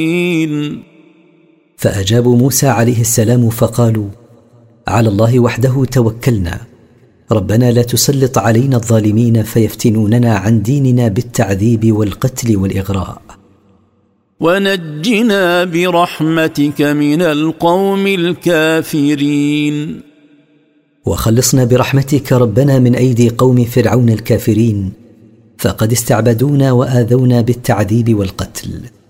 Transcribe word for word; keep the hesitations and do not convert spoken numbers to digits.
فأجابوا موسى عليه السلام فقالوا: على الله وحده توكلنا، ربنا لا تسلط علينا الظالمين فيفتنوننا عن ديننا بالتعذيب والقتل والإغراء، ونجنا برحمتك من القوم الكافرين. وخلصنا برحمتك ربنا من أيدي قوم فرعون الكافرين، فقد استعبدونا وآذونا بالتعذيب والقتل.